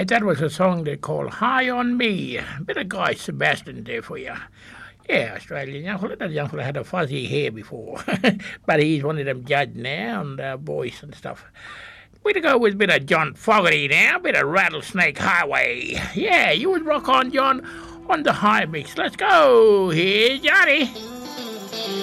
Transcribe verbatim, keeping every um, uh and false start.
right, that was a song they call High on Me. Bit of Guy Sebastian there for you. Yeah, Australian young fella. That young fella had a fuzzy hair before. But he's one of them judge now and uh, voice and stuff. We're to go with a bit of John Fogerty now, bit of Rattlesnake Highway. Yeah, you would rock on, John, on the high mix. Let's go. Here's Johnny.